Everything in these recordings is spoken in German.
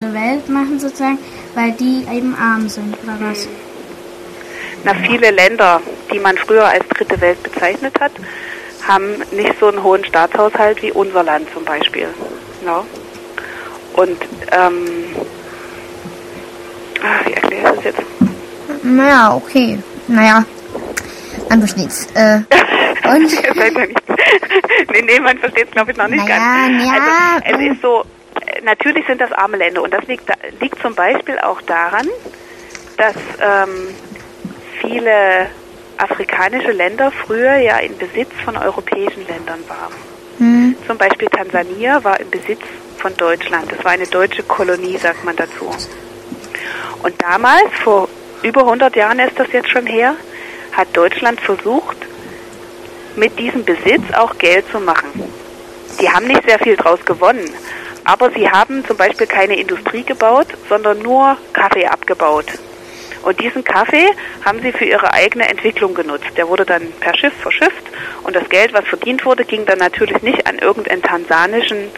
Welt machen sozusagen, weil die eben arm sind, oder was? Na, viele Länder, die man früher als dritte Welt bezeichnet hat, haben nicht so einen hohen Staatshaushalt wie unser Land zum Beispiel. Ja. Und, wie erkläre ich das jetzt? Naja, okay. Naja, man versteht's. Und? nee, man versteht es, glaube ich, noch nicht ganz. Ja. Also, es ist so, natürlich sind das arme Länder und das liegt zum Beispiel auch daran, dass viele afrikanische Länder früher ja in Besitz von europäischen Ländern waren. Zum Beispiel Tansania war im Besitz von Deutschland. Das war eine deutsche Kolonie, sagt man dazu. Und damals, vor über 100 Jahren ist das jetzt schon her, hat Deutschland versucht, mit diesem Besitz auch Geld zu machen. Die haben nicht sehr viel draus gewonnen, aber sie haben zum Beispiel keine Industrie gebaut, sondern nur Kaffee abgebaut. Und diesen Kaffee haben sie für ihre eigene Entwicklung genutzt. Der wurde dann per Schiff verschifft und das Geld, was verdient wurde, ging dann natürlich nicht an irgendeinen tansanischen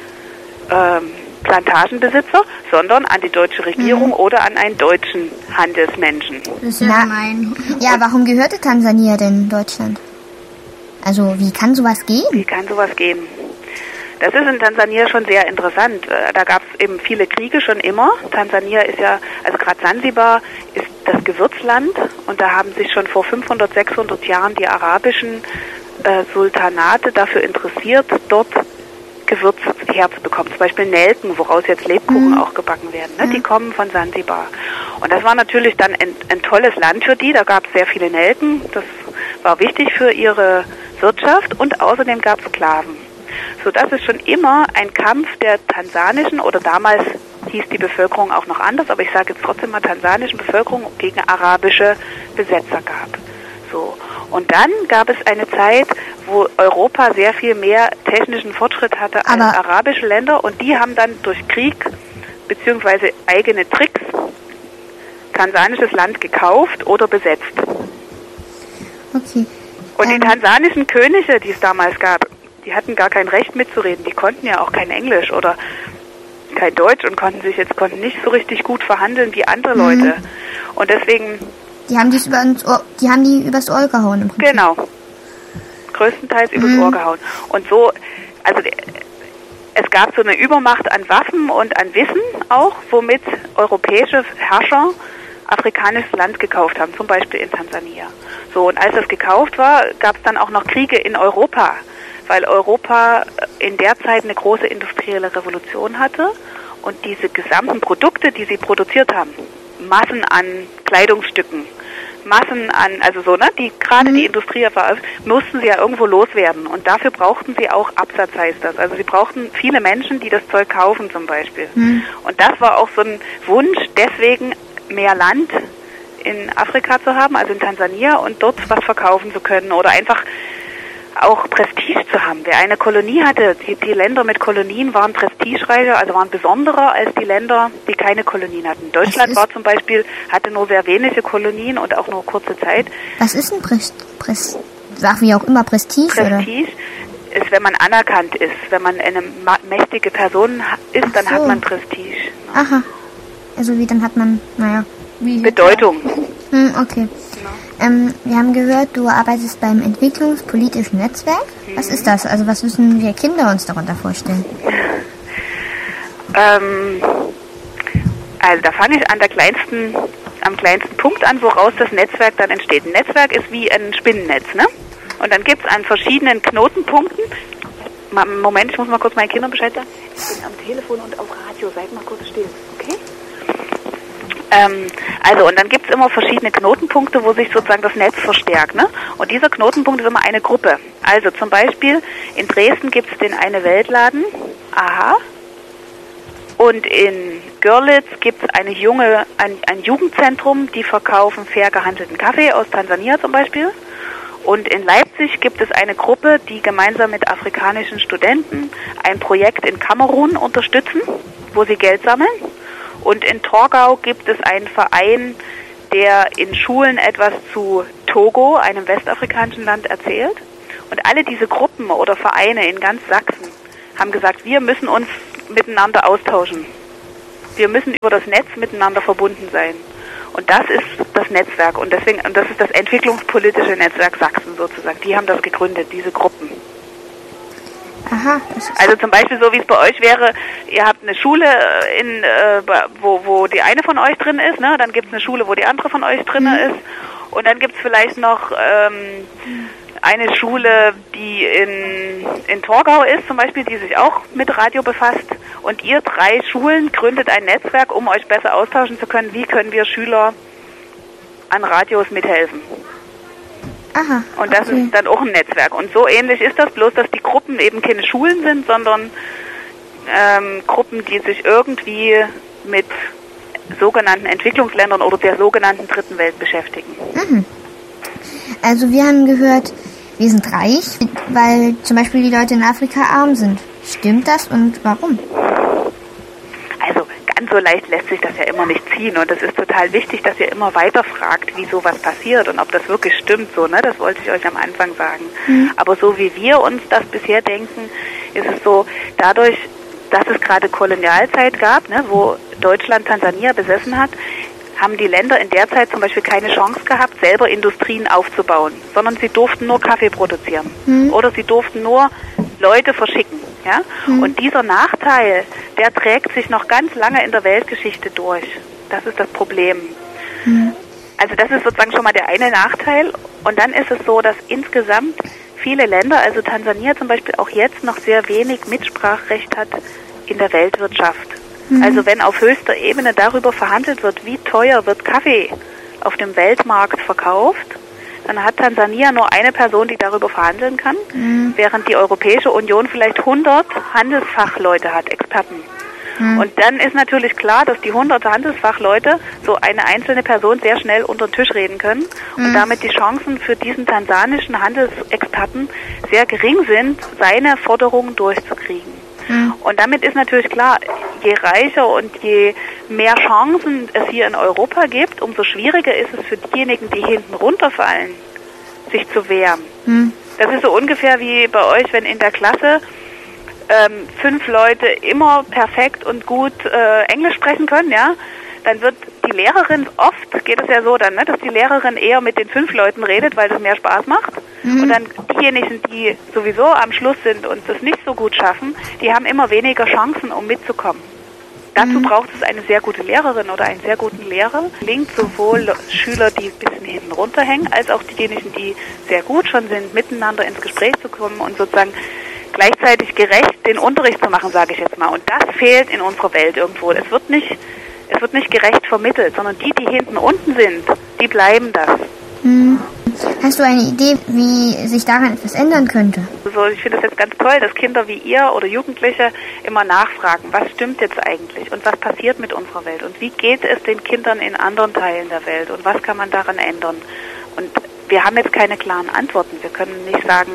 Plantagenbesitzer, sondern an die deutsche Regierung oder an einen deutschen Handelsmenschen. Das ist ja gemein. Ja, warum gehörte Tansania denn Deutschland? Also, wie kann sowas gehen? Wie kann sowas gehen? Das ist in Tansania schon sehr interessant. Da gab es eben viele Kriege schon immer. Tansania ist ja, also gerade Sansibar ist das Gewürzland und da haben sich schon vor 500, 600 Jahren die arabischen Sultanate dafür interessiert, dort Gewürz herzubekommen. Zum Beispiel Nelken, woraus jetzt Lebkuchen auch gebacken werden. Ne? Die kommen von Sansibar. Und das war natürlich dann ein tolles Land für die. Da gab es sehr viele Nelken. Das war wichtig für ihre Wirtschaft und außerdem gab es Sklaven. So, das ist schon immer ein Kampf der tansanischen, oder damals hieß die Bevölkerung auch noch anders, aber ich sage jetzt trotzdem mal tansanischen Bevölkerung gegen arabische Besetzer gab. So. Und dann gab es eine Zeit, wo Europa sehr viel mehr technischen Fortschritt hatte als arabische Länder und die haben dann durch Krieg bzw. eigene Tricks tansanisches Land gekauft oder besetzt. Okay. Und die tansanischen Könige, die es damals gab, die hatten gar kein Recht mitzureden. Die konnten ja auch kein Englisch oder kein Deutsch und konnten nicht so richtig gut verhandeln wie andere Leute. Und deswegen... Die haben die übers Ohr gehauen im Prinzip. Genau. Größtenteils übers Ohr gehauen. Und so, also es gab so eine Übermacht an Waffen und an Wissen auch, womit europäische Herrscher afrikanisches Land gekauft haben, zum Beispiel in Tansania. So, und als das gekauft war, gab es dann auch noch Kriege in Europa, weil Europa in der Zeit eine große industrielle Revolution hatte und diese gesamten Produkte, die sie produziert haben, Massen an Kleidungsstücken, Massen an, also so, ne, die gerade die Industrie war, mussten sie ja irgendwo loswerden und dafür brauchten sie auch Absatz, heißt das. Also sie brauchten viele Menschen, die das Zeug kaufen zum Beispiel. Und das war auch so ein Wunsch, deswegen mehr Land in Afrika zu haben, also in Tansania, und dort was verkaufen zu können oder einfach auch Prestige zu haben. Wer eine Kolonie hatte, die Länder mit Kolonien waren prestigereicher, also waren besonderer als die Länder, die keine Kolonien hatten. Deutschland war zum Beispiel, hatte nur sehr wenige Kolonien und auch nur kurze Zeit. Was ist ein sag wie auch immer, Prestige? Prestige ist, wenn man anerkannt ist. Wenn man eine mächtige Person ist, dann hat man Prestige. Aha. Also dann hat man, Bedeutung. Okay. Wir haben gehört, du arbeitest beim Entwicklungspolitischen Netzwerk. Was ist das? Also was müssen wir Kinder uns darunter vorstellen? Also da fange ich am kleinsten Punkt an, woraus das Netzwerk dann entsteht. Ein Netzwerk ist wie ein Spinnennetz, ne? Und dann gibt es an verschiedenen Knotenpunkten. Moment, ich muss mal kurz meinen Kindern Bescheid sagen. Ich bin am Telefon und auf Radio, seid mal kurz still, okay? Also, und dann gibt es immer verschiedene Knotenpunkte, wo sich sozusagen das Netz verstärkt, ne? Und dieser Knotenpunkt ist immer eine Gruppe. Also zum Beispiel in Dresden gibt es den Eine-Welt-Laden, aha. Und in Görlitz gibt es ein Jugendzentrum, die verkaufen fair gehandelten Kaffee aus Tansania zum Beispiel. Und in Leipzig gibt es eine Gruppe, die gemeinsam mit afrikanischen Studenten ein Projekt in Kamerun unterstützen, wo sie Geld sammeln. Und in Torgau gibt es einen Verein, der in Schulen etwas zu Togo, einem westafrikanischen Land, erzählt. Und alle diese Gruppen oder Vereine in ganz Sachsen haben gesagt, wir müssen uns miteinander austauschen. wir müssen über das Netz miteinander verbunden sein. Und das ist das Netzwerk und das ist das entwicklungspolitische Netzwerk Sachsen sozusagen. Die haben das gegründet, diese Gruppen. Aha. Also zum Beispiel so, wie es bei euch wäre, ihr habt eine Schule, wo die eine von euch drin ist, ne? Dann gibt es eine Schule, wo die andere von euch drin ist. Und dann gibt es vielleicht noch eine Schule, die in Torgau ist zum Beispiel, die sich auch mit Radio befasst. Und ihr 3 Schulen gründet ein Netzwerk, um euch besser austauschen zu können. Wie können wir Schüler an Radios mithelfen? Aha. Und das ist dann auch ein Netzwerk. Und so ähnlich ist das, bloß dass die Gruppen eben keine Schulen sind, sondern Gruppen, die sich irgendwie mit sogenannten Entwicklungsländern oder der sogenannten Dritten Welt beschäftigen. Mhm. Also wir haben gehört, wir sind reich, weil zum Beispiel die Leute in Afrika arm sind. Stimmt das und warum? Also ganz so leicht lässt sich das ja immer nicht ziehen und es ist total wichtig, dass ihr immer weiter fragt, wie sowas passiert und ob das wirklich stimmt, so, ne? Das wollte ich euch am Anfang sagen. Aber so wie wir uns das bisher denken, ist es so, dadurch, dass es gerade Kolonialzeit gab, ne, wo Deutschland Tansania besessen hat, haben die Länder in der Zeit zum Beispiel keine Chance gehabt, selber Industrien aufzubauen, sondern sie durften nur Kaffee produzieren oder sie durften nur Leute verschicken. Ja? Und dieser Nachteil, der trägt sich noch ganz lange in der Weltgeschichte durch. Das ist das Problem. Also das ist sozusagen schon mal der eine Nachteil. Und dann ist es so, dass insgesamt viele Länder, also Tansania zum Beispiel auch jetzt noch sehr wenig Mitspracherecht hat in der Weltwirtschaft. Also wenn auf höchster Ebene darüber verhandelt wird, wie teuer wird Kaffee auf dem Weltmarkt verkauft, dann hat Tansania nur eine Person, die darüber verhandeln kann, während die Europäische Union vielleicht 100 Handelsfachleute hat, Experten. Und dann ist natürlich klar, dass die 100 Handelsfachleute so eine einzelne Person sehr schnell unter den Tisch reden können und damit die Chancen für diesen tansanischen Handelsexperten sehr gering sind, seine Forderungen durchzukriegen. Und damit ist natürlich klar, je reicher und je mehr Chancen es hier in Europa gibt, umso schwieriger ist es für diejenigen, die hinten runterfallen, sich zu wehren. Das ist so ungefähr wie bei euch, wenn in der Klasse 5 Leute immer perfekt und gut Englisch sprechen können, ja, dann wird die Lehrerin, oft geht es ja so dann, ne, dass die Lehrerin eher mit den 5 Leuten redet, weil das mehr Spaß macht. Und dann diejenigen, die sowieso am Schluss sind und das nicht so gut schaffen, die haben immer weniger Chancen, um mitzukommen. Dazu braucht es eine sehr gute Lehrerin oder einen sehr guten Lehrer. Gelingt sowohl Schüler, die ein bisschen hinten runterhängen, als auch diejenigen, die sehr gut schon sind, miteinander ins Gespräch zu kommen und sozusagen gleichzeitig gerecht den Unterricht zu machen, sage ich jetzt mal. Und das fehlt in unserer Welt irgendwo. Es wird nicht gerecht vermittelt, sondern die hinten unten sind, die bleiben das. Hast du eine Idee, wie sich daran etwas ändern könnte? Also ich finde es jetzt ganz toll, dass Kinder wie ihr oder Jugendliche immer nachfragen, was stimmt jetzt eigentlich und was passiert mit unserer Welt und wie geht es den Kindern in anderen Teilen der Welt und was kann man daran ändern. Und wir haben jetzt keine klaren Antworten. Wir können nicht sagen,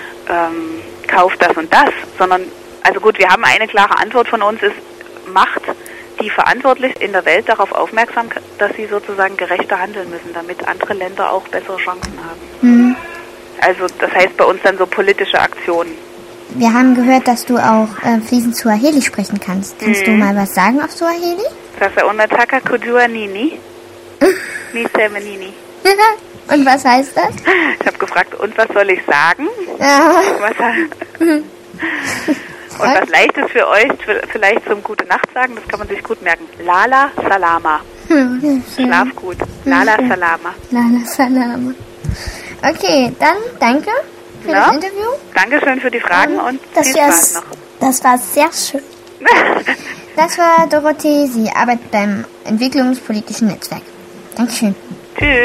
kauft das und das, sondern, also gut, wir haben eine klare Antwort von uns, ist, macht die verantwortlich in der Welt darauf aufmerksam, dass sie sozusagen gerechter handeln müssen, damit andere Länder auch bessere Chancen haben. Also das heißt bei uns dann so politische Aktionen. Wir haben gehört, dass du auch fließend Swahili sprechen kannst. Kannst du mal was sagen auf Swahili? Sasa unataka kujua nini? Niseme nini. Und was heißt das? Ich habe gefragt, und was soll ich sagen? Ja. Und was Leichtes für euch, vielleicht zum Gute-Nacht sagen, das kann man sich gut merken. Lala Salama. Schlaf gut. Lala Salama. Lala Salama. Okay, dann danke für das Interview. Dankeschön für die Fragen und viel Spaß noch. Das war sehr schön. Das war Dorothee, sie arbeitet beim Entwicklungspolitischen Netzwerk. Dankeschön. Tschüss.